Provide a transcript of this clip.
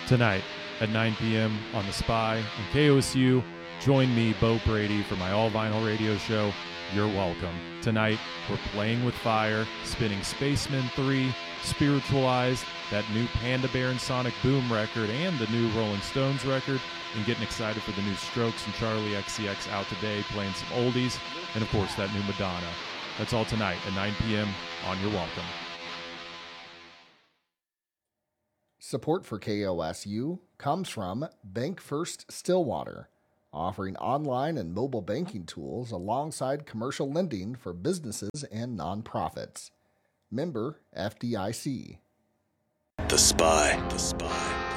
Tonight at 9 p.m. on The Spy and KOSU, join me, Bo Brady, for my all-vinyl radio show, You're Welcome. Tonight, we're playing with fire, spinning Spaceman 3, Spiritualized, that new Panda Bear and Sonic Boom record, and the new Rolling Stones record, and getting excited for the new Strokes and Charlie XCX out today, playing some oldies, and of course that new Madonna. That's all tonight at 9 p.m. on You're Welcome. Support for KOSU comes from Bank First Stillwater, offering online and mobile banking tools alongside commercial lending for businesses and nonprofits. Member FDIC. The Spy.